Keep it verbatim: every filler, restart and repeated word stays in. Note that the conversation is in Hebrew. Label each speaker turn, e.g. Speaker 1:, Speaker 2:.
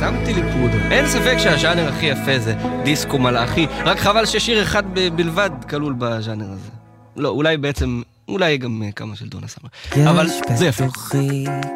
Speaker 1: שמתי לי פודו. אין ספק שהז'אנר הכי יפה זה דיסקו מלאכי, רק חבל ששיר אחד ב- בלבד כלול בז'אנר הזה. לא, אולי בעצם, אולי גם כמה של דונה סאמר. אבל זה יפה.